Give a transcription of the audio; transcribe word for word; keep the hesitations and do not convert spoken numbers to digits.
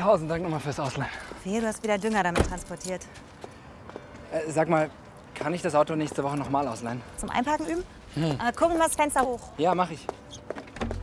Tausend Dank nochmal fürs Ausleihen. Wehe, du hast wieder Dünger damit transportiert. Äh, sag mal, kann ich das Auto nächste Woche nochmal ausleihen? Zum Einparken üben? Hm. Äh, gucken wir das Fenster hoch. Ja, mach ich.